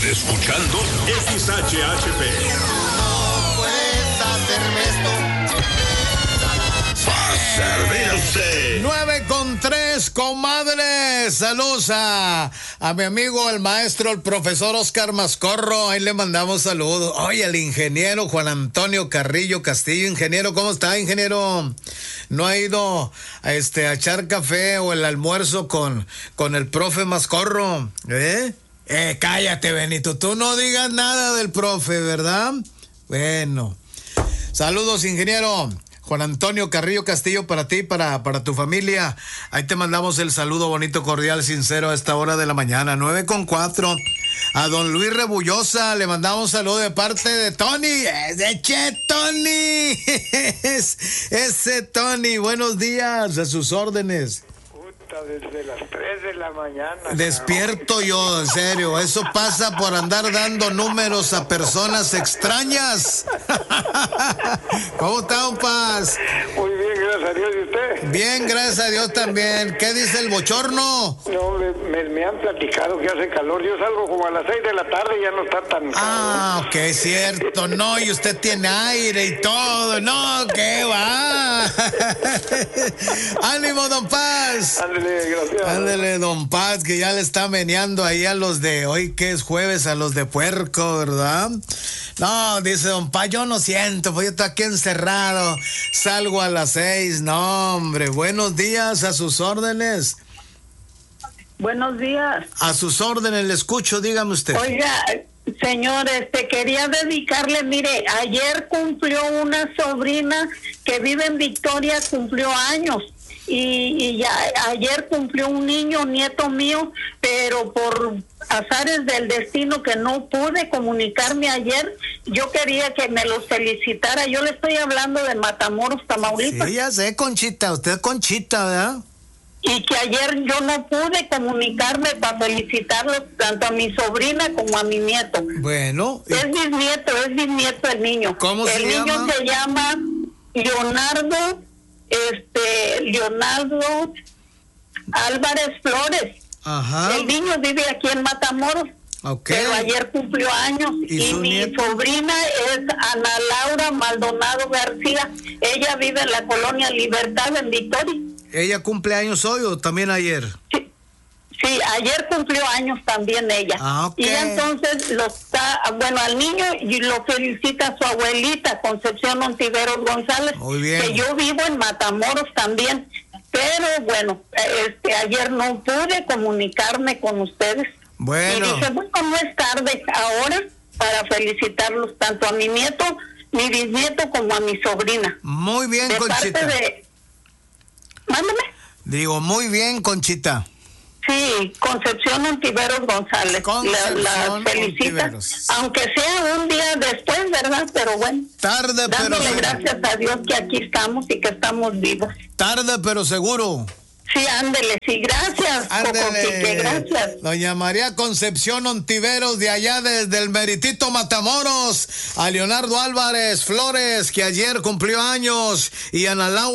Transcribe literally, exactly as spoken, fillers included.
Escuchando X H H P. No puedes hacerme esto. Va a servir usted. nueve con tres, comadres. Saludos a, a mi amigo, el maestro, el profesor Oscar Mascorro. Ahí le mandamos saludos. Oye, el ingeniero Juan Antonio Carrillo Castillo. Ingeniero, ¿cómo está, ingeniero? ¿No ha ido a, este, a echar café o el almuerzo con, con el profe Mascorro? ¿Eh? Eh, cállate, Benito. Tú no digas nada del profe, ¿verdad? Bueno. Saludos, ingeniero Juan Antonio Carrillo Castillo, para ti, para, para tu familia. Ahí te mandamos el saludo bonito, cordial, sincero a esta hora de la mañana. nueve con cuatro. A don Luis Rebullosa le mandamos un saludo de parte de Tony. ¡De che, Tony! Ese Tony, buenos días, a sus órdenes. Desde las tres de la mañana. Despierto yo, en serio. Eso pasa por andar dando números a personas extrañas. ¿Cómo está, don Paz? Muy bien, gracias a Dios. ¿Y usted? Bien, gracias a Dios también. ¿Qué dice el bochorno? No, me, me, me han platicado que hace calor. Yo salgo como a las seis de la tarde y ya no está tan... Ah, ok, cierto. No, y usted tiene aire y todo. No, ¿qué va? Ánimo, don Paz. Ándele, gracias. Ándele, don Paz, que ya le está meneando ahí a los de hoy, que es jueves, a los de puerco, ¿verdad? No, dice don Paz, yo no siento, pues yo estoy aquí encerrado, salgo a las seis. No, hombre, buenos días, a sus órdenes. Buenos días. A sus órdenes, le escucho, dígame usted. Oiga, señor, este, quería dedicarle, mire, ayer cumplió una sobrina que vive en Victoria, cumplió años. Y, y ya ayer cumplió un niño, nieto mío, pero por azares del destino que no pude comunicarme ayer, yo quería que me los felicitara. Yo le estoy hablando de Matamoros, Tamaulipas. Sí, ya sé, Conchita, usted Conchita, ¿verdad? Y que ayer yo no pude comunicarme para felicitarlos tanto a mi sobrina como a mi nieto. Bueno. Es bisnieto, es bisnieto el niño. ¿Cómo se el llama? El niño se llama Leonardo, este, Leonardo Álvarez Flores. Ajá. El niño vive aquí en Matamoros. Okay. Pero ayer cumplió años. Y, y mi nieto? sobrina es Ana Laura Maldonado García. Ella vive en la colonia Libertad en Victoria. ¿Ella cumple años hoy o también ayer? Sí, sí, ayer cumplió años también ella. Ah, ok. Y entonces lo está, bueno, al niño y lo felicita su abuelita, Concepción Ontiveros González. Muy bien. Que yo vivo en Matamoros también. Pero bueno, este ayer no pude comunicarme con ustedes. Bueno. Y dije, bueno, no es tarde ahora para felicitarlos tanto a mi nieto, mi bisnieto, como a mi sobrina. Muy bien, de Conchita. Parte de... Mándame. Digo, muy bien, Conchita. Sí, Concepción Ontiveros González. Concepción la, la felicita, Ontiveros. aunque sea un día después, ¿verdad? Pero bueno. Tarde, pero dándole seguro. gracias a Dios que aquí estamos y que estamos vivos. Tarde, pero seguro. Sí, ándele, sí, gracias. Ándele. Gracias. Doña María Concepción Ontiveros, de allá desde el meritito Matamoros, a Leonardo Álvarez Flores, que ayer cumplió años, y Ana Laura